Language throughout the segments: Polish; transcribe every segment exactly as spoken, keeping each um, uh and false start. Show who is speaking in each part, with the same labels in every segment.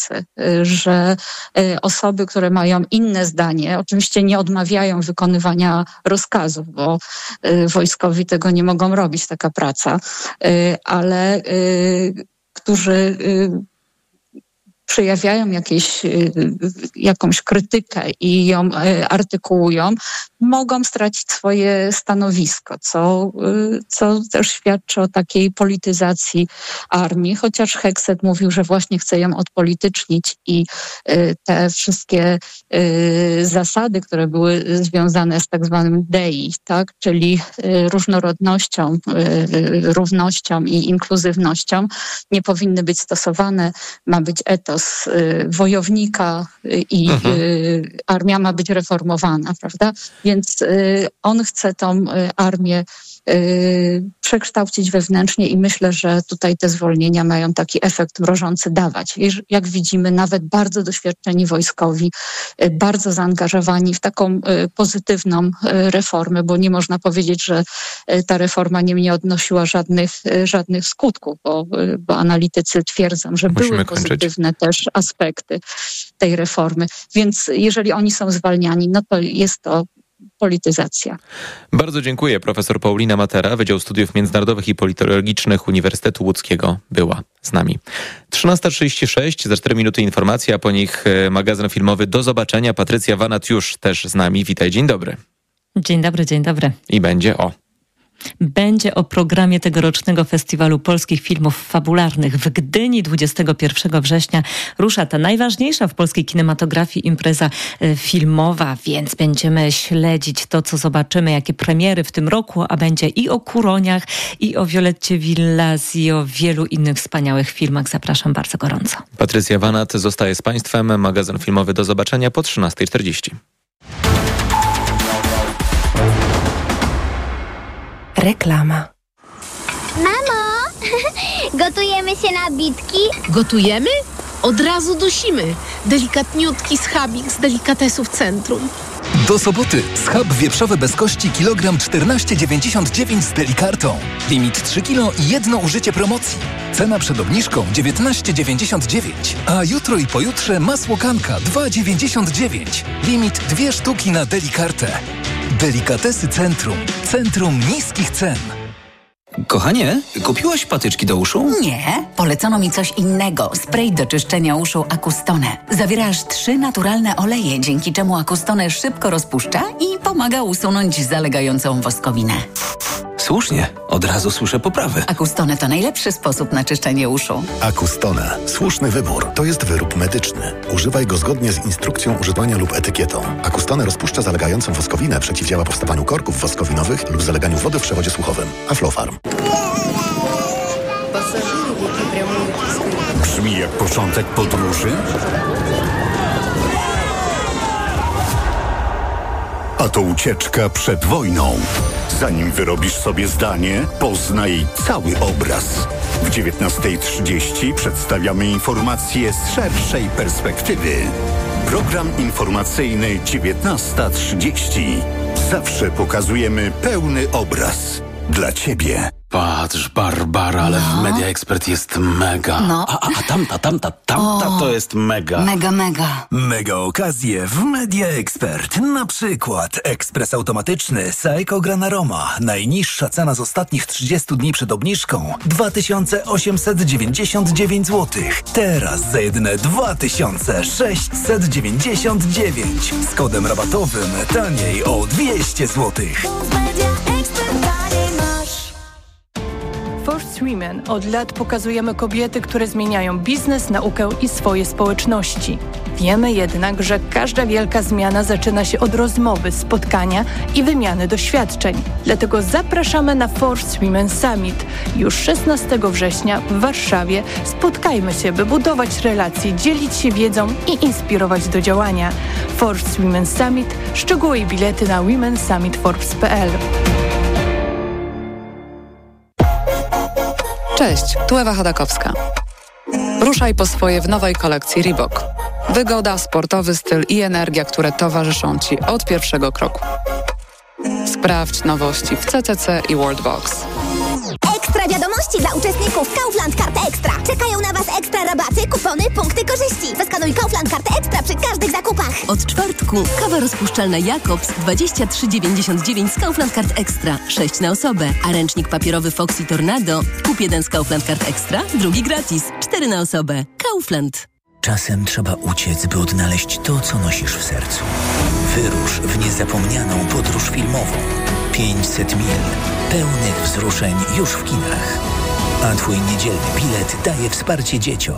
Speaker 1: chce, że osoby, które mają inne zdanie, oczywiście nie odmawiają wykonywania rozkazów, bo wojskowi tego nie mogą robić, taka praca, ale którzy przejawiają jakieś, jakąś krytykę i ją artykułują, mogą stracić swoje stanowisko, co, co też świadczy o takiej polityzacji armii, chociaż Hegseth mówił, że właśnie chce ją odpolitycznić i te wszystkie zasady, które były związane z tak zwanym D E I, tak, czyli różnorodnością, równością i inkluzywnością, nie powinny być stosowane. Ma być etos wojownika i mhm. armia ma być reformowana, prawda? Więc on chce tą armię przekształcić wewnętrznie i myślę, że tutaj te zwolnienia mają taki efekt mrożący dawać. Jak widzimy, nawet bardzo doświadczeni wojskowi, bardzo zaangażowani w taką pozytywną reformę, bo nie można powiedzieć, że ta reforma nie, nie odnosiła żadnych, żadnych skutków, bo, bo analitycy twierdzą, że Musimy były kończyć. pozytywne też aspekty tej reformy. Więc jeżeli oni są zwalniani, no to jest to polityzacja.
Speaker 2: Bardzo dziękuję. Profesor Paulina Matera, Wydział Studiów Międzynarodowych i Politologicznych Uniwersytetu Łódzkiego była z nami. trzynasta trzydzieści sześć, za cztery minuty informacja, a po nich magazyn filmowy Do zobaczenia. Patrycja Wanat już też z nami. Witaj, dzień dobry.
Speaker 3: Dzień dobry, dzień dobry.
Speaker 2: I będzie o...
Speaker 3: Będzie o programie tegorocznego Festiwalu Polskich Filmów Fabularnych w Gdyni. dwudziestego pierwszego września rusza ta najważniejsza w polskiej kinematografii impreza filmowa, więc będziemy śledzić to, co zobaczymy, jakie premiery w tym roku, a będzie i o Kuroniach, i o Violetcie Villas, i o wielu innych wspaniałych filmach. Zapraszam bardzo gorąco.
Speaker 2: Patrycja Wanat zostaje z Państwem. Magazyn filmowy Do zobaczenia po trzynasta czterdzieści.
Speaker 4: Reklama.
Speaker 5: Mamo, gotujemy się na bitki?
Speaker 4: Gotujemy? Od razu dusimy. Delikatniutki schabik z delikatesów centrum.
Speaker 6: Do soboty schab wieprzowy bez kości kilogram czternaście dziewięćdziesiąt dziewięć z Delikartą. Limit trzy kilo i jedno użycie promocji. Cena przed obniżką dziewiętnaście dziewięćdziesiąt dziewięć. A jutro i pojutrze masło kanka dwa dziewięćdziesiąt dziewięć. Limit dwie sztuki na Delikartę. Delikatesy Centrum. Centrum niskich cen.
Speaker 7: Kochanie, kupiłaś patyczki do uszu?
Speaker 8: Nie, polecono mi coś innego. Spray do czyszczenia uszu Acustone. Zawiera aż trzy naturalne oleje, dzięki czemu Acustone szybko rozpuszcza i pomaga usunąć zalegającą woskowinę.
Speaker 7: Słusznie, od razu słyszę poprawy.
Speaker 8: Acustone to najlepszy sposób na czyszczenie uszu.
Speaker 9: Acustone. Słuszny wybór. To jest wyrób medyczny. Używaj go zgodnie z instrukcją używania lub etykietą. Acustone rozpuszcza zalegającą woskowinę, przeciwdziała powstawaniu korków woskowinowych lub zaleganiu wody w przewodzie słuchowym. Aflofarm.
Speaker 10: Brzmi jak początek podróży? A to ucieczka przed wojną. Zanim wyrobisz sobie zdanie, poznaj cały obraz. W dziewiętnasta trzydzieści przedstawiamy informacje z szerszej perspektywy. Program informacyjny dziewiętnasta trzydzieści. Zawsze pokazujemy pełny obraz. Dla Ciebie.
Speaker 7: Patrz, Barbara, ale no. w Media Expert jest mega. No. A, a, a tamta, tamta, tamta o, to jest mega.
Speaker 8: Mega, mega.
Speaker 6: Mega okazje w Media Expert. Na przykład ekspres automatyczny Saeco Granaroma. Najniższa cena z ostatnich trzydziestu dni przed obniżką dwa tysiące osiemset dziewięćdziesiąt dziewięć złotych. Teraz za jedyne dwa tysiące sześćset dziewięćdziesiąt dziewięć. Z kodem rabatowym taniej o dwieście złotych.
Speaker 11: First Women od lat pokazujemy kobiety, które zmieniają biznes, naukę i swoje społeczności. Wiemy jednak, że każda wielka zmiana zaczyna się od rozmowy, spotkania i wymiany doświadczeń. Dlatego zapraszamy na First Women Summit. Już szesnastego września w Warszawie spotkajmy się, by budować relacje, dzielić się wiedzą i inspirować do działania. First Women Summit. Szczegóły i bilety na women summit forbes kropka p l.
Speaker 12: Cześć, tu Ewa Chodakowska. Ruszaj po swoje w nowej kolekcji Reebok. Wygoda, sportowy styl i energia, które towarzyszą Ci od pierwszego kroku. Sprawdź nowości w C C C i Worldbox.
Speaker 5: Ekstra wiadomości!
Speaker 13: przyjemności dla uczestników Kaufland Kart Ekstra. Czekają na Was ekstra rabaty, kupony, punkty korzyści. Zeskanuj Kaufland Kart Ekstra przy każdych zakupach.
Speaker 14: Od czwartku kawa rozpuszczalna Jacobs dwadzieścia trzy dziewięćdziesiąt dziewięć z Kaufland Kart Ekstra. sześć na osobę. A ręcznik papierowy Foxy Tornado. Kup jeden z Kaufland Kart Ekstra, drugi gratis. cztery na osobę. Kaufland.
Speaker 15: Czasem trzeba uciec, by odnaleźć to, co nosisz w sercu. Wyrusz w niezapomnianą podróż filmową. pięćset mil pełnych wzruszeń już w kinach. A twój niedzielny bilet daje wsparcie dzieciom.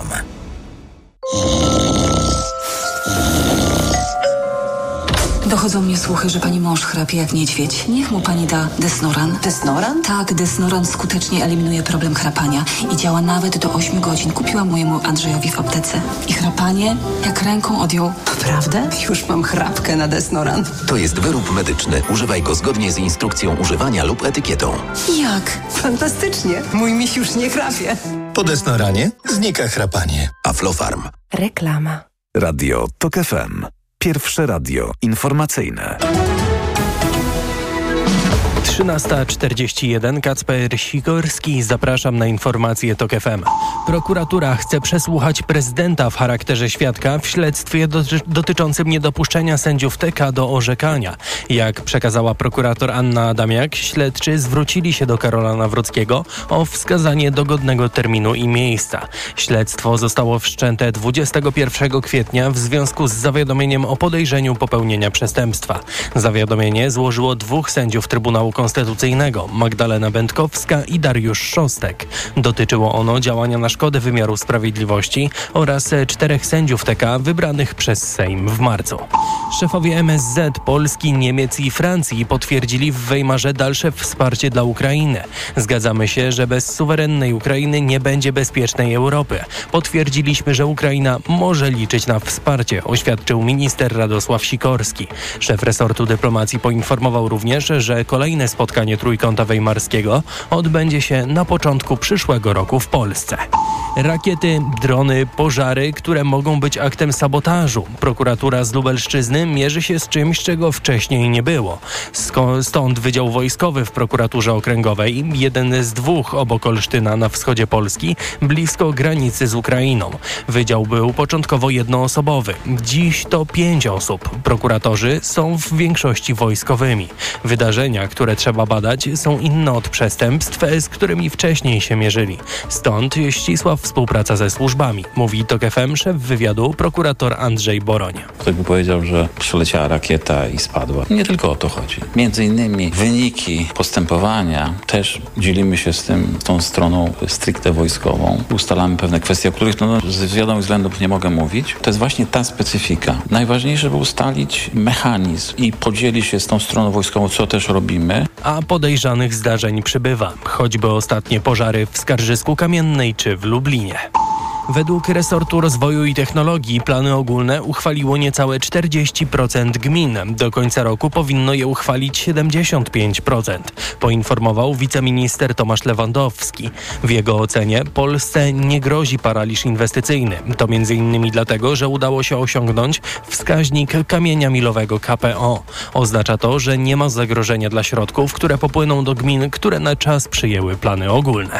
Speaker 16: Dochodzą mnie słuchy, że pani mąż chrapie jak niedźwiedź. Niech mu pani da Desnoran.
Speaker 17: Desnoran?
Speaker 16: Tak, Desnoran skutecznie eliminuje problem chrapania i działa nawet do ośmiu godzin. Kupiłam mojemu Andrzejowi w aptece. I chrapanie jak ręką odjął.
Speaker 17: Naprawdę? Już mam chrapkę na Desnoran.
Speaker 18: To jest wyrób medyczny. Używaj go zgodnie z instrukcją używania lub etykietą.
Speaker 17: Jak? Fantastycznie. Mój miś już nie chrapie.
Speaker 18: Po Desnoranie znika chrapanie. Aflofarm.
Speaker 17: Reklama.
Speaker 19: Radio Tok F M. Pierwsze radio informacyjne.
Speaker 20: trzynasta czterdzieści jeden, Kacper Sikorski, zapraszam na informacje Tok F M. Prokuratura chce przesłuchać prezydenta w charakterze świadka w śledztwie doty- dotyczącym niedopuszczenia sędziów T K do orzekania. Jak przekazała prokurator Anna Adamiak, śledczy zwrócili się do Karola Nawrockiego o wskazanie dogodnego terminu i miejsca. Śledztwo zostało wszczęte dwudziestego pierwszego kwietnia w związku z zawiadomieniem o podejrzeniu popełnienia przestępstwa. Zawiadomienie złożyło dwóch sędziów Trybunału Konstytucyjnego, Magdalena Będkowska i Dariusz Szostek. Dotyczyło ono działania na szkodę wymiaru sprawiedliwości oraz czterech sędziów T K wybranych przez Sejm w marcu. Szefowie M S Z Polski, Niemiec i Francji potwierdzili w Weimarze dalsze wsparcie dla Ukrainy. Zgadzamy się, że bez suwerennej Ukrainy nie będzie bezpiecznej Europy. Potwierdziliśmy, że Ukraina może liczyć na wsparcie, oświadczył minister Radosław Sikorski. Szef resortu dyplomacji poinformował również, że kolejne spotkanie Trójkąta Weimarskiego odbędzie się na początku przyszłego roku w Polsce. Rakiety, drony, pożary, które mogą być aktem sabotażu. Prokuratura z Lubelszczyzny mierzy się z czymś, czego wcześniej nie było. Stąd Wydział Wojskowy w Prokuraturze Okręgowej, jeden z dwóch obok Olsztyna na wschodzie Polski, blisko granicy z Ukrainą. Wydział był początkowo jednoosobowy. Dziś to pięć osób. Prokuratorzy są w większości wojskowymi. Wydarzenia, które trzeba badać, są inne od przestępstw, z którymi wcześniej się mierzyli. Stąd ścisła współpraca ze służbami, mówi Tok F M szef wywiadu prokurator Andrzej Boroń.
Speaker 21: Ktoś by powiedział, że przyleciała rakieta i spadła. Nie tylko o to chodzi. Między innymi wyniki postępowania też dzielimy się z tym, z tą stroną stricte wojskową. Ustalamy pewne kwestie, o których no, z wiadomych względów nie mogę mówić. To jest właśnie ta specyfika. Najważniejsze, by ustalić mechanizm i podzielić się z tą stroną wojskową, co też robimy.
Speaker 20: A podejrzanych zdarzeń przybywa, choćby ostatnie pożary w Skarżysku Kamiennej czy w Lublinie. Według resortu rozwoju i technologii plany ogólne uchwaliło niecałe czterdzieści procent gmin. Do końca roku powinno je uchwalić siedemdziesiąt pięć procent, poinformował wiceminister Tomasz Lewandowski. W jego ocenie Polsce nie grozi paraliż inwestycyjny. To między innymi dlatego, że udało się osiągnąć wskaźnik kamienia milowego K P O. Oznacza to, że nie ma zagrożenia dla środków, które popłyną do gmin, które na czas przyjęły plany ogólne.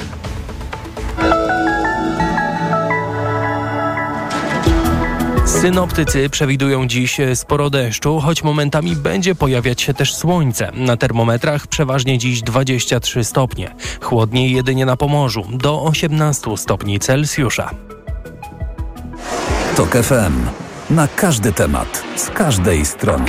Speaker 20: Synoptycy przewidują dziś sporo deszczu, choć momentami będzie pojawiać się też słońce. Na termometrach przeważnie dziś dwadzieścia trzy stopnie. Chłodniej jedynie na Pomorzu, do osiemnaście stopni Celsjusza.
Speaker 6: Tok F M. Na każdy temat, z każdej strony.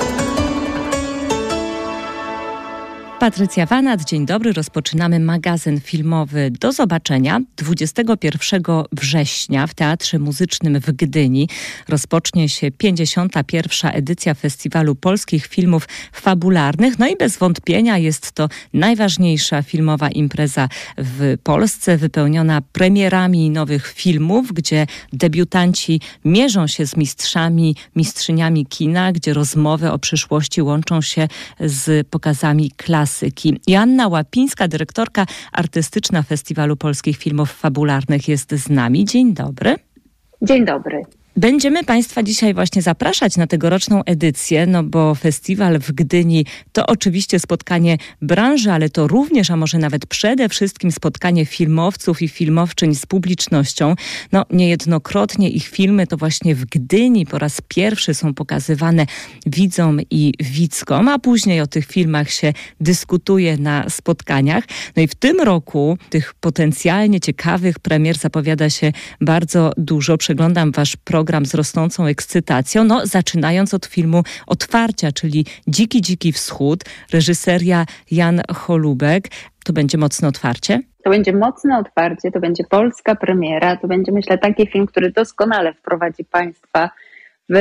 Speaker 3: Patrycja Wanat, dzień dobry. Rozpoczynamy magazyn filmowy Do zobaczenia. dwudziestego pierwszego września w Teatrze Muzycznym w Gdyni rozpocznie się pięćdziesiąta pierwsza edycja Festiwalu Polskich Filmów Fabularnych. No i bez wątpienia jest to najważniejsza filmowa impreza w Polsce, wypełniona premierami nowych filmów, gdzie debiutanci mierzą się z mistrzami, mistrzyniami kina, gdzie rozmowy o przyszłości łączą się z pokazami klasy. Joanna Łapińska, dyrektorka artystyczna Festiwalu Polskich Filmów Fabularnych jest z nami. Dzień dobry.
Speaker 22: Dzień dobry.
Speaker 3: Będziemy Państwa dzisiaj właśnie zapraszać na tegoroczną edycję, no bo festiwal w Gdyni to oczywiście spotkanie branży, ale to również, a może nawet przede wszystkim spotkanie filmowców i filmowczyń z publicznością. No niejednokrotnie ich filmy to właśnie w Gdyni po raz pierwszy są pokazywane widzom i widzkom, a później o tych filmach się dyskutuje na spotkaniach. No i w tym roku tych potencjalnie ciekawych premier zapowiada się bardzo dużo. Przeglądam wasz program z rosnącą ekscytacją, no zaczynając od filmu Otwarcia, czyli Dziki, Dziki Wschód, reżyseria Jan Holubek. To będzie mocne otwarcie?
Speaker 1: To będzie mocne otwarcie, to będzie polska premiera, to będzie, myślę, taki film, który doskonale wprowadzi Państwa w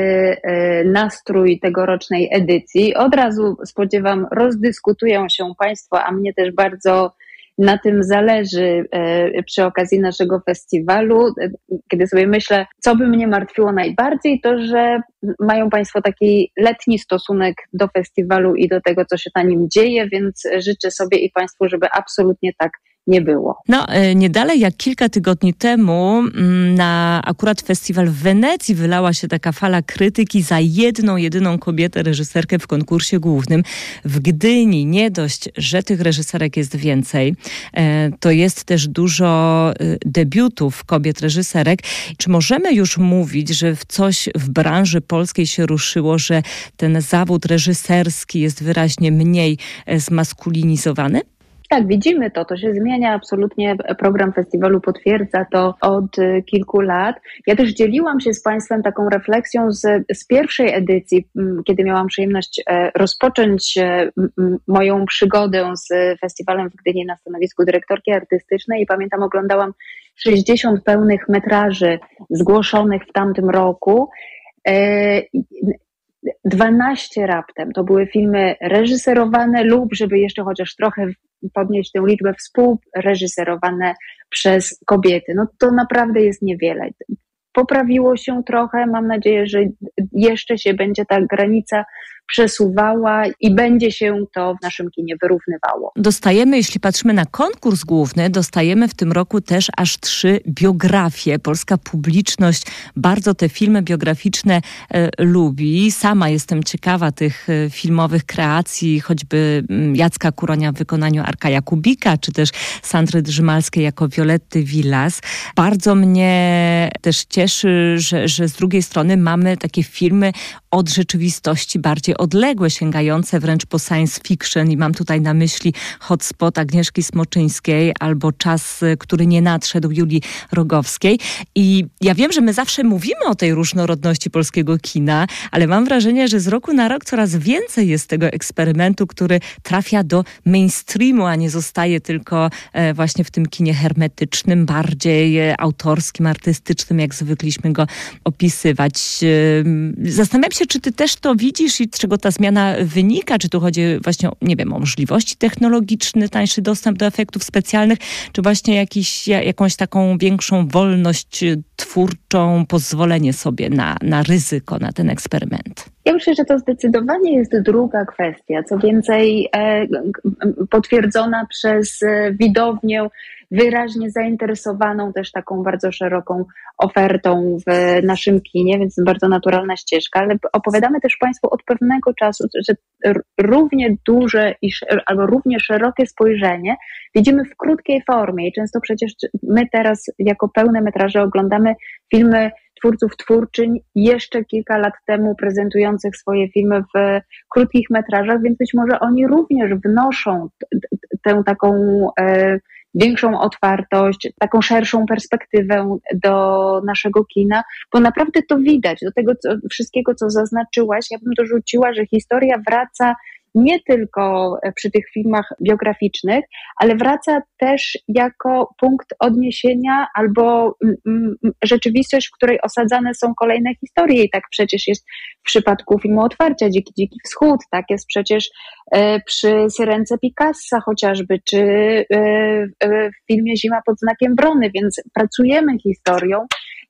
Speaker 1: nastrój tegorocznej edycji. Od razu spodziewam, rozdyskutują się Państwo, a mnie też bardzo na tym zależy przy okazji naszego festiwalu. Kiedy sobie myślę, co by mnie martwiło najbardziej, to że mają Państwo taki letni stosunek do festiwalu i do tego, co się na nim dzieje, więc życzę sobie i Państwu, żeby absolutnie tak nie było.
Speaker 3: No, nie dalej jak kilka tygodni temu na akurat festiwal w Wenecji wylała się taka fala krytyki za jedną, jedyną kobietę reżyserkę w konkursie głównym. W Gdyni nie dość, że tych reżyserek jest więcej, to jest też dużo debiutów kobiet reżyserek. Czy możemy już mówić, że w coś w branży polskiej się ruszyło, że ten zawód reżyserski jest wyraźnie mniej zmaskulinizowany?
Speaker 1: Tak, widzimy to, to się zmienia absolutnie, program festiwalu potwierdza to od kilku lat. Ja też dzieliłam się z Państwem taką refleksją z, z pierwszej edycji, kiedy miałam przyjemność rozpocząć moją przygodę z festiwalem w Gdyni na stanowisku dyrektorki artystycznej i pamiętam, oglądałam sześćdziesiąt pełnych metraży zgłoszonych w tamtym roku. dwanaście raptem to były filmy reżyserowane lub, żeby jeszcze chociaż trochę podnieść tę liczbę, współreżyserowane przez kobiety. No to naprawdę jest niewiele. Poprawiło się trochę, mam nadzieję, że jeszcze się będzie ta granica przesuwała i będzie się to w naszym kinie wyrównywało.
Speaker 3: Dostajemy, jeśli patrzymy na konkurs główny, dostajemy w tym roku też aż trzy biografie. Polska publiczność bardzo te filmy biograficzne e, lubi. Sama jestem ciekawa tych e, filmowych kreacji, choćby m, Jacka Kuronia w wykonaniu Arka Jakubika, czy też Sandry Drzymalskiej jako Violetty Villas. Bardzo mnie też cieszy, że, że z drugiej strony mamy takie filmy od rzeczywistości bardziej odległe, sięgające wręcz po science fiction i mam tutaj na myśli Hotspot Agnieszki Smoczyńskiej albo Czas, który nie nadszedł Julii Rogowskiej. I ja wiem, że my zawsze mówimy o tej różnorodności polskiego kina, ale mam wrażenie, że z roku na rok coraz więcej jest tego eksperymentu, który trafia do mainstreamu, a nie zostaje tylko właśnie w tym kinie hermetycznym, bardziej autorskim, artystycznym, jak zwykliśmy go opisywać. Zastanawiam się, czy ty też to widzisz i czego ta zmiana wynika? Czy tu chodzi właśnie, o, nie wiem, o możliwości technologiczne, tańszy dostęp do efektów specjalnych, czy właśnie jakiś, jakąś taką większą wolność twórczą, pozwolenie sobie na, na ryzyko, na ten eksperyment?
Speaker 1: Ja myślę, że to zdecydowanie jest druga kwestia, co więcej e, potwierdzona przez widownię, wyraźnie zainteresowaną też taką bardzo szeroką ofertą w naszym kinie, więc jest bardzo naturalna ścieżka, ale opowiadamy też Państwu od pewnego czasu, że równie duże i, albo równie szerokie spojrzenie widzimy w krótkiej formie i często przecież my teraz jako pełne metraże oglądamy filmy twórców, twórczyń jeszcze kilka lat temu prezentujących swoje filmy w krótkich metrażach, więc być może oni również wnoszą tę taką e, większą otwartość, taką szerszą perspektywę do naszego kina, bo naprawdę to widać. Do tego co, wszystkiego, co zaznaczyłaś, ja bym dorzuciła, że historia wraca nie tylko przy tych filmach biograficznych, ale wraca też jako punkt odniesienia albo mm, rzeczywistość, w której osadzane są kolejne historie. I tak przecież jest w przypadku filmu Otwarcia, Dziki, Dziki Wschód, tak jest przecież e, przy Syrence Picassa chociażby, czy e, e, w filmie Zima pod znakiem wrony, więc pracujemy historią.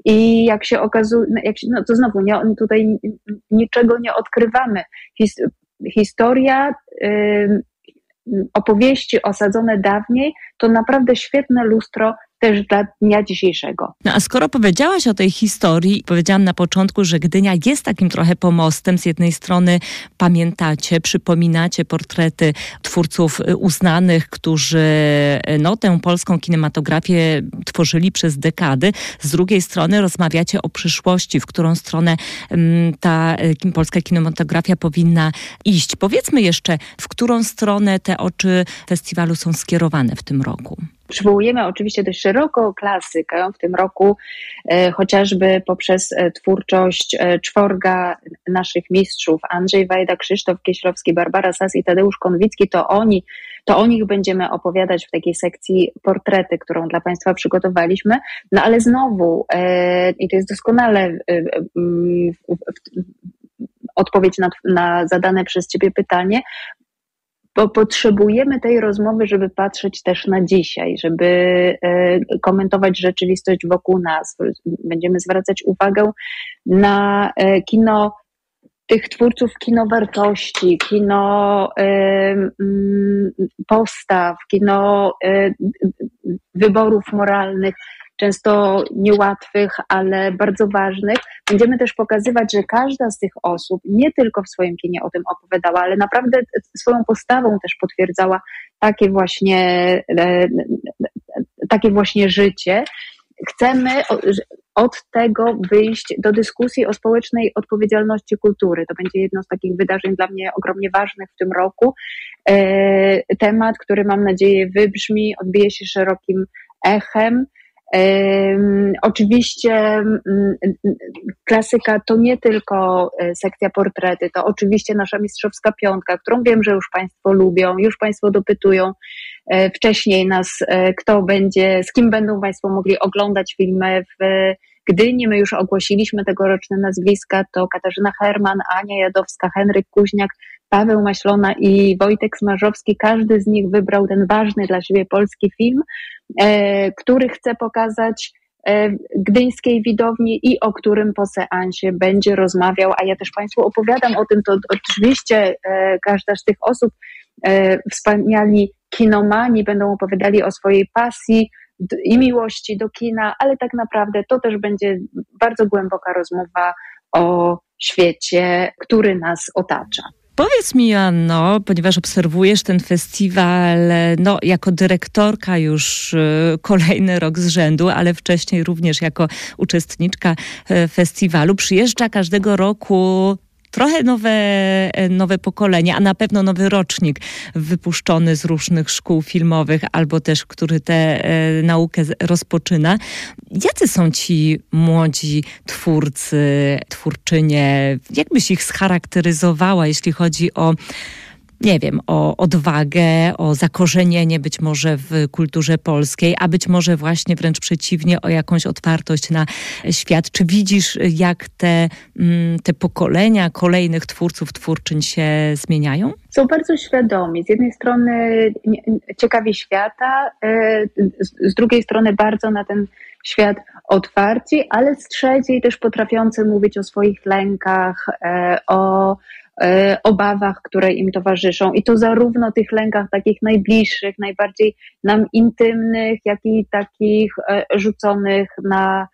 Speaker 1: I jak się okazuje, jak się, no to znowu nie, tutaj niczego nie odkrywamy. His, historia, y, opowieści osadzone dawniej to naprawdę świetne lustro też dla dnia dzisiejszego.
Speaker 3: No a skoro powiedziałaś o tej historii, powiedziałam na początku, że Gdynia jest takim trochę pomostem. Z jednej strony pamiętacie, przypominacie portrety twórców uznanych, którzy no, tę polską kinematografię tworzyli przez dekady. Z drugiej strony rozmawiacie o przyszłości, w którą stronę ta polska kinematografia powinna iść. Powiedzmy jeszcze, w którą stronę te oczy festiwalu są skierowane w tym roku?
Speaker 1: Przywołujemy oczywiście dość szeroko klasykę w tym roku, e, chociażby poprzez e, twórczość e, czworga naszych mistrzów, Andrzej Wajda, Krzysztof Kieślowski, Barbara Sass i Tadeusz Konwicki, to oni, to o nich będziemy opowiadać w takiej sekcji portrety, którą dla Państwa przygotowaliśmy, no ale znowu, e, i to jest doskonale e, e, w, w, odpowiedź na, na zadane przez Ciebie pytanie, bo potrzebujemy tej rozmowy, żeby patrzeć też na dzisiaj, żeby e, komentować rzeczywistość wokół nas. Będziemy zwracać uwagę na e, kino tych twórców, kino wartości, kino e, m, postaw, kino e, wyborów moralnych, często niełatwych, ale bardzo ważnych. Będziemy też pokazywać, że każda z tych osób nie tylko w swoim kinie o tym opowiadała, ale naprawdę swoją postawą też potwierdzała takie właśnie, takie właśnie życie. Chcemy od tego wyjść do dyskusji o społecznej odpowiedzialności kultury. To będzie jedno z takich wydarzeń dla mnie ogromnie ważnych w tym roku. Temat, który mam nadzieję wybrzmi, odbije się szerokim echem. Um, oczywiście um, klasyka to nie tylko sekcja portrety, to oczywiście nasza mistrzowska piątka, którą wiem, że już Państwo lubią, już Państwo dopytują e, wcześniej nas, e, kto będzie, z kim będą Państwo mogli oglądać filmy w Gdyni. My już ogłosiliśmy tegoroczne nazwiska, to Katarzyna Herman, Ania Jadowska, Henryk Kuźniak, Paweł Maślona i Wojtek Smarzowski. Każdy z nich wybrał ten ważny dla siebie polski film, e, który chce pokazać e, gdyńskiej widowni i o którym po seansie będzie rozmawiał, a ja też Państwu opowiadam o tym, to oczywiście e, każda z tych osób, e, wspaniali kinomani będą opowiadali o swojej pasji i miłości do kina, ale tak naprawdę to też będzie bardzo głęboka rozmowa o świecie, który nas otacza.
Speaker 3: Powiedz mi, Joanno, ponieważ obserwujesz ten festiwal no, jako dyrektorka już y, kolejny rok z rzędu, ale wcześniej również jako uczestniczka y, festiwalu, przyjeżdża każdego roku trochę nowe, nowe pokolenie, a na pewno nowy rocznik wypuszczony z różnych szkół filmowych, albo też, który tę e, naukę rozpoczyna. Jacy są ci młodzi twórcy, twórczynie? Jak byś ich scharakteryzowała, jeśli chodzi o nie wiem, o odwagę, o zakorzenienie być może w kulturze polskiej, a być może właśnie wręcz przeciwnie, o jakąś otwartość na świat. Czy widzisz, jak te, te pokolenia kolejnych twórców, twórczyń się zmieniają?
Speaker 1: Są bardzo świadomi. Z jednej strony ciekawi świata, z drugiej strony bardzo na ten świat otwarci, ale z trzeciej też potrafiący mówić o swoich lękach, o obawach, które im towarzyszą i to zarówno tych lękach takich najbliższych, najbardziej nam intymnych, jak i takich rzuconych na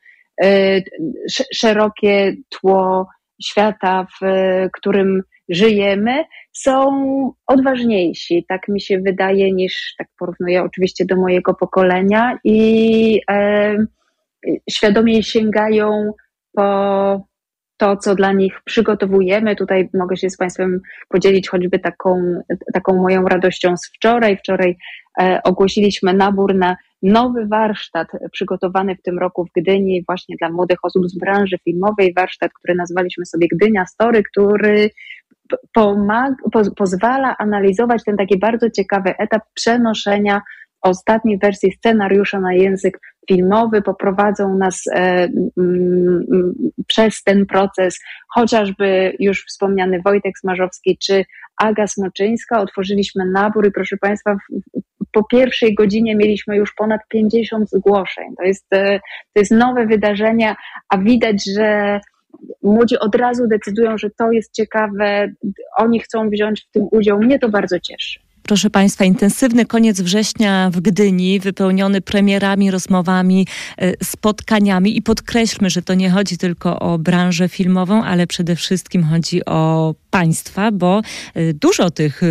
Speaker 1: szerokie tło świata, w którym żyjemy, są odważniejsi, tak mi się wydaje, niż, tak porównuję oczywiście do mojego pokolenia i e, świadomie sięgają po to, co dla nich przygotowujemy. Tutaj mogę się z Państwem podzielić choćby taką, taką moją radością z wczoraj. Wczoraj e, ogłosiliśmy nabór na nowy warsztat przygotowany w tym roku w Gdyni właśnie dla młodych osób z branży filmowej. Warsztat, który nazwaliśmy sobie Gdynia Story, który pomaga, po, pozwala analizować ten taki bardzo ciekawy etap przenoszenia ostatniej wersji scenariusza na język filmowy. Poprowadzą nas e, m, przez ten proces chociażby już wspomniany Wojtek Smarzowski czy Aga Smoczyńska. Otworzyliśmy nabór i proszę Państwa, w, po pierwszej godzinie mieliśmy już ponad pięćdziesiąt zgłoszeń. To jest, e, to jest nowe wydarzenie, a widać, że młodzi od razu decydują, że to jest ciekawe, oni chcą wziąć w tym udział. Mnie to bardzo cieszy.
Speaker 3: Proszę Państwa, intensywny koniec września w Gdyni, wypełniony premierami, rozmowami, spotkaniami i podkreślmy, że to nie chodzi tylko o branżę filmową, ale przede wszystkim chodzi o państwa, bo dużo tych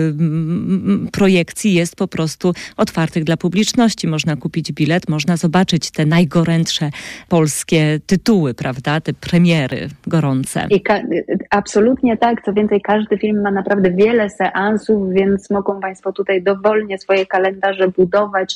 Speaker 3: projekcji jest po prostu otwartych dla publiczności. Można kupić bilet, można zobaczyć te najgorętsze polskie tytuły, prawda? Te premiery gorące.
Speaker 1: I ka- absolutnie tak. Co więcej, każdy film ma naprawdę wiele seansów, więc mogą Państwo tutaj dowolnie swoje kalendarze budować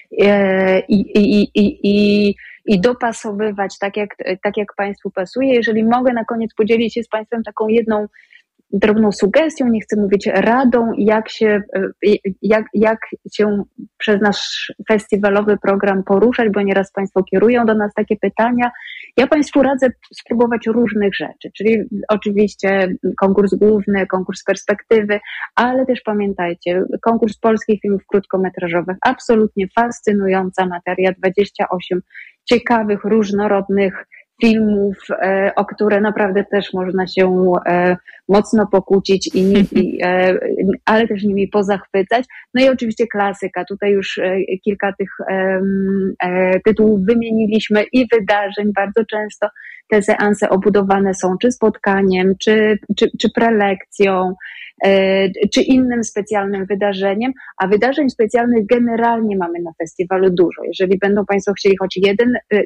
Speaker 1: e, i, i, i, i, i i dopasowywać tak jak, tak, jak Państwu pasuje. Jeżeli mogę na koniec podzielić się z Państwem taką jedną drobną sugestią, nie chcę mówić radą, jak się, jak, jak się przez nasz festiwalowy program poruszać, bo nieraz Państwo kierują do nas takie pytania. Ja Państwu radzę spróbować różnych rzeczy, czyli oczywiście konkurs główny, konkurs perspektywy, ale też pamiętajcie, konkurs polskich filmów krótkometrażowych, absolutnie fascynująca materia, dwadzieścia osiem ciekawych, różnorodnych filmów, e, o które naprawdę też można się e, mocno pokłócić, i, i, e, ale też nimi pozachwycać. No i oczywiście klasyka. Tutaj już e, kilka tych e, e, tytułów wymieniliśmy i wydarzeń. Bardzo często te seanse obudowane są czy spotkaniem, czy, czy, czy prelekcją, e, czy innym specjalnym wydarzeniem, a wydarzeń specjalnych generalnie mamy na festiwalu dużo. Jeżeli będą Państwo chcieli choć jeden e,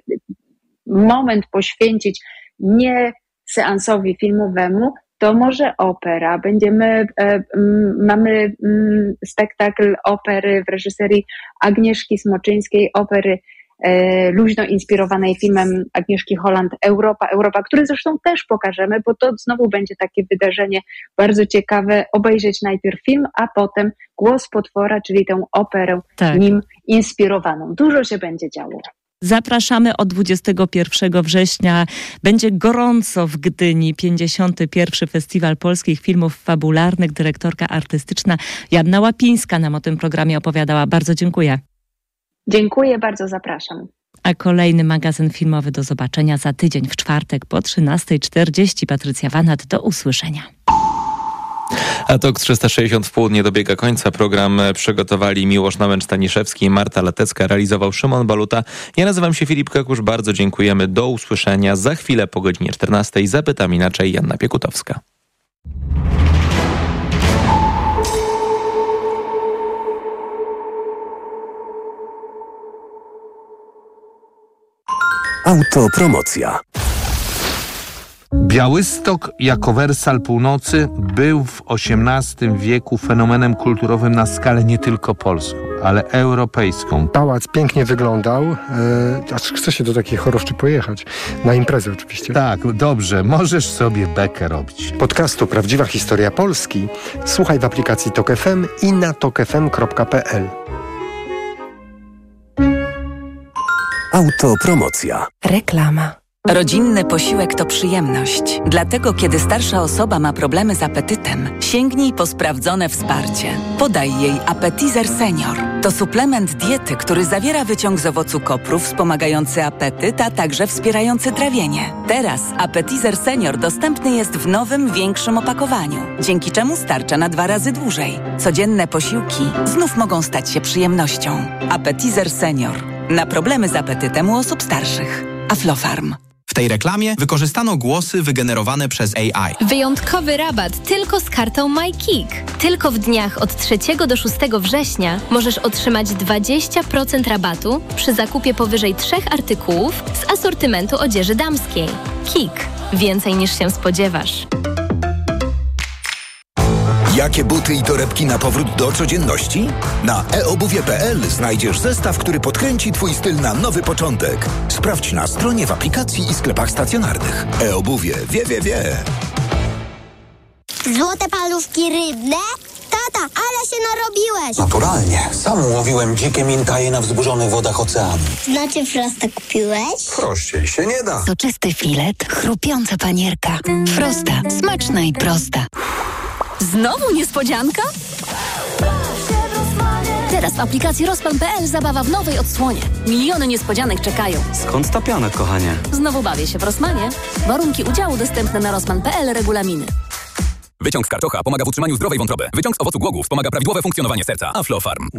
Speaker 1: moment poświęcić nie seansowi filmowemu, to może opera. Będziemy, e, m, mamy m, spektakl opery w reżyserii Agnieszki Smoczyńskiej, opery e, luźno inspirowanej filmem Agnieszki Holland Europa, Europa, który zresztą też pokażemy, bo to znowu będzie takie wydarzenie bardzo ciekawe, obejrzeć najpierw film, a potem Głos potwora, czyli tę operę
Speaker 3: tak.
Speaker 1: nim inspirowaną. Dużo się będzie działo.
Speaker 3: Zapraszamy od dwudziestego pierwszego września. Będzie gorąco w Gdyni. pięćdziesiąty pierwszy Festiwal Polskich Filmów Fabularnych. Dyrektorka artystyczna Joanna Łapińska nam o tym programie opowiadała. Bardzo dziękuję.
Speaker 1: Dziękuję bardzo, zapraszam.
Speaker 3: A kolejny magazyn filmowy do zobaczenia za tydzień w czwartek po trzynastej czterdzieści. Patrycja Wanat, do usłyszenia.
Speaker 2: A TOK trzysta sześćdziesiąt w południe dobiega końca. Program przygotowali Miłosz Nałęcz-Staniszewski i Marta Latecka, realizował Szymon Baluta. Ja nazywam się Filip Kakusz, bardzo dziękujemy. Do usłyszenia za chwilę po godzinie czternastej. Zapytam inaczej, Janna Piekutowska.
Speaker 19: Autopromocja.
Speaker 22: Białystok jako Wersal Północy był w osiemnastym wieku fenomenem kulturowym na skalę nie tylko polską, ale europejską.
Speaker 23: Pałac pięknie wyglądał, e, aż chce się do takiej choroszczy pojechać. Na imprezę oczywiście.
Speaker 22: Tak, dobrze, możesz sobie bekę robić.
Speaker 23: Podcastu Prawdziwa Historia Polski słuchaj w aplikacji Tok F M i na tok f m kropka p l.
Speaker 19: Autopromocja.
Speaker 8: Reklama. Rodzinny posiłek to przyjemność. Dlatego, kiedy starsza osoba ma problemy z apetytem, sięgnij po sprawdzone wsparcie. Podaj jej Appetizer Senior. To suplement diety, który zawiera wyciąg z owocu kopru wspomagający apetyt, a także wspierający trawienie. Teraz Appetizer Senior dostępny jest w nowym, większym opakowaniu, dzięki czemu starcza na dwa razy dłużej. Codzienne posiłki znów mogą stać się przyjemnością. Appetizer Senior. Na problemy z apetytem u osób starszych. Aflofarm.
Speaker 24: W tej reklamie wykorzystano głosy wygenerowane przez A I.
Speaker 25: Wyjątkowy rabat tylko z kartą MyKick. Tylko w dniach od trzeciego do szóstego września możesz otrzymać dwadzieścia procent rabatu przy zakupie powyżej trzech artykułów z asortymentu odzieży damskiej. Kik. Więcej niż się spodziewasz.
Speaker 6: Jakie buty i torebki na powrót do codzienności? Na e obuwie kropka p l znajdziesz zestaw, który podkręci Twój styl na nowy początek. Sprawdź na stronie, w aplikacji i sklepach stacjonarnych. E-obuwie. Wie, wie, wie.
Speaker 13: Złote paluszki rybne? Tata, ale się narobiłeś!
Speaker 26: Naturalnie. Sam łowiłem dzikie mintaje na wzburzonych wodach oceanu.
Speaker 13: Znaczy Frosta kupiłeś?
Speaker 26: Prościej się nie da.
Speaker 8: Soczysty filet, chrupiąca panierka. Frosta. Smaczna i prosta.
Speaker 4: Znowu niespodzianka? Teraz w aplikacji Rosman kropka p l zabawa w nowej odsłonie. Miliony niespodzianek czekają.
Speaker 26: Skąd ta piana, kochanie?
Speaker 4: Znowu bawię się w Rosmanie. Warunki udziału dostępne na rosman kropka p l, regulaminy.
Speaker 5: Wyciąg z karczocha pomaga w utrzymaniu zdrowej wątroby. Wyciąg z owocu głogu wspomaga prawidłowe funkcjonowanie serca. Aflofarm.